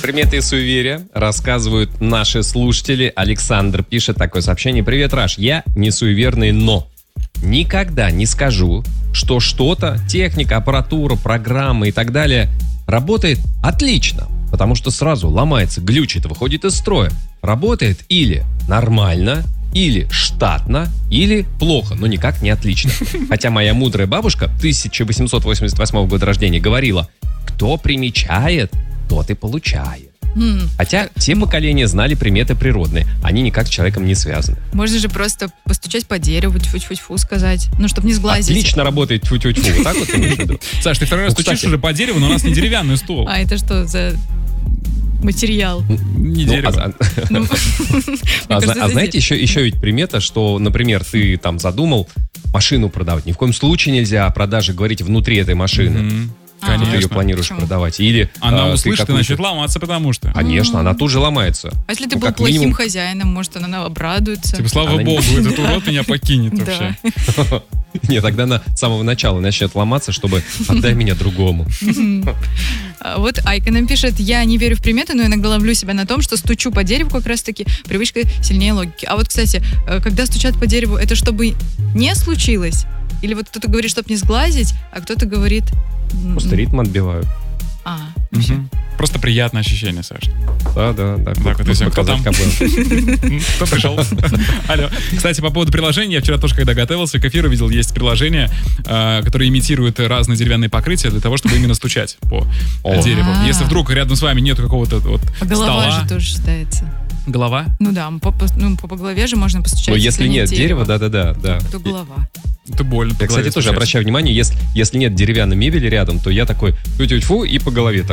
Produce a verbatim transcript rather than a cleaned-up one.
Приметы и суеверия рассказывают наши слушатели. Александр пишет такое сообщение. Привет, Раш, я не суеверный, но никогда не скажу, что что-то, техника, аппаратура, программы и так далее работает отлично, потому что сразу ломается, глючит, выходит из строя. Работает или нормально, или штатно, или плохо, но никак не отлично. Хотя моя мудрая бабушка тысяча восемьсот восемьдесят восьмого года рождения говорила: кто примечает, тот и получает. М. Хотя те поколения знали приметы природные, они никак с человеком не связаны. Можно же просто постучать по дереву, тьфу-тьфу-тьфу сказать, ну, чтобы не сглазить. Отлично работает тьфу-тьфу-тьфу. Вот так вот ты имеешь в виду? Саш, ты второй раз Ну, стучишь кстати. уже по дереву, но у нас не деревянный стол. А это что за материал? Не Ну, дерево. а- а- Ну, мне А, зна- кажется, а это знаете, еще, еще ведь примета, что, например, ты там задумал машину продавать. Ни в коем случае нельзя о продаже говорить внутри этой машины. Мгм. А, Что ты ее Конечно. планируешь Почему? продавать. Или Она а, ты услышит и какую-то- начнет ломаться, потому что. Конечно, она тут же ломается. А если ты Ну, был как плохим минимум- хозяином, может, она обрадуется. Типа, слава Она не- богу, этот урод меня покинет Да. вообще. Нет, тогда она с самого начала начнет ломаться, чтобы отдай меня другому. А Вот Айка нам пишет: я не верю в приметы, но иногда ловлю себя на том, что стучу по дереву, как раз таки привычка сильнее логики. А вот, кстати, э, когда стучат по дереву, это чтобы не случилось? Или вот кто-то говорит, чтобы не сглазить, а кто-то говорит... м, Просто ритм отбивают. А, Мгм. Просто приятное ощущение, Саш. Да, да, да. Так, вот если кто Показать там? кобылу. М, Кто пришел? Алло. Кстати, по поводу приложения, я вчера тоже, когда готовился к эфиру, видел, есть приложение, э, которое имитирует разные деревянные покрытия для того, чтобы именно стучать по э, О. дереву. А. Если вдруг рядом с вами нету какого-то вот а голова стола, же тоже считается. голова, Ну да, по, по- ну, по, по голове же можно постучать. Но если нет дерева, да-да-да. да. то голова. это больно. по Я, кстати, голове тоже стучать. обращаю внимание, если, если нет деревянной мебели рядом, то я такой тьфу-тьфу-тьфу и по голове так.